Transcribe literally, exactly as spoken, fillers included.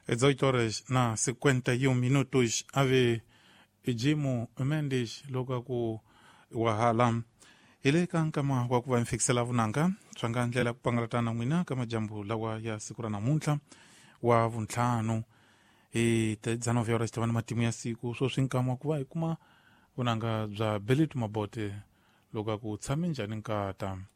dezoito horas na cinquenta e um minutos ave Ejimo Mendes loka ku wahala ile kan kama kwa kuva mfikisela vunanga twanga ndlela kupangalatana mwina kama jambo lawa ya siku ra namuntlha wa vuntlhanu e dezanovyo horas tivana matimu ya siku so swinkama kuva ikuma vunanga bya Belit Mabote loka ku tshame njhani nkata